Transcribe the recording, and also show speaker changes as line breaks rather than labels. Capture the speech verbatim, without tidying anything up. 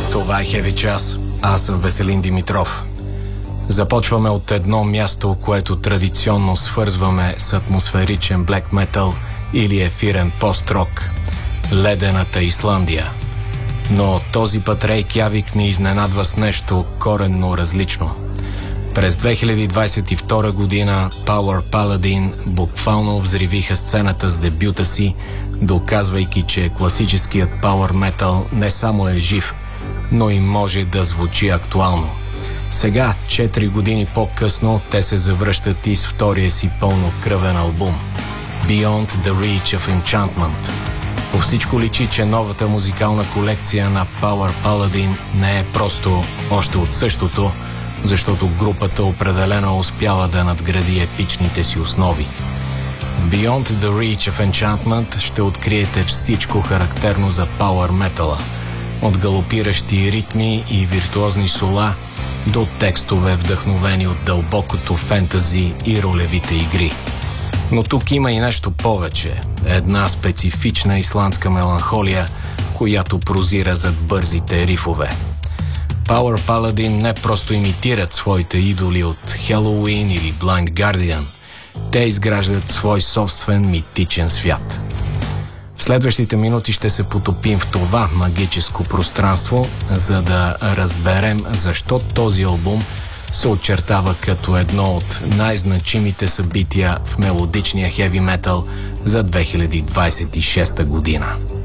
Това е Heavy Час. Аз съм Веселин Димитров. Започваме от едно място, което традиционно свързваме с атмосферичен блек метал или ефирен пост-рок – ледената Исландия. Но този път Рейкявик ни изненадва с нещо коренно различно. През две хиляди двадесет и втора година Power Paladin буквално взривиха сцената с дебюта си, доказвайки, че класическият Power Metal не само е жив, но и може да звучи актуално. Сега, четири години по-късно, те се завръщат и с втория си пълнокръвен албум Beyond the Reach of Enchantment. По всичко личи, че новата музикална колекция на Power Paladin не е просто още от същото, защото групата определено успяла да надгради епичните си основи. В Beyond the Reach of Enchantment ще откриете всичко характерно за Power Metal-а, от галопиращи ритми и виртуозни сола до текстове, вдъхновени от дълбокото фентази и ролевите игри. Но тук има и нещо повече. Една специфична исландска меланхолия, която прозира зад бързите рифове. Power Paladin не просто имитират своите идоли от Helloween или Blind Guardian. Те изграждат свой собствен митичен свят. В следващите минути ще се потопим в това магическо пространство, за да разберем защо този албум се очертава като едно от най-значимите събития в мелодичния хеви метал за две хиляди двадесет и шеста година.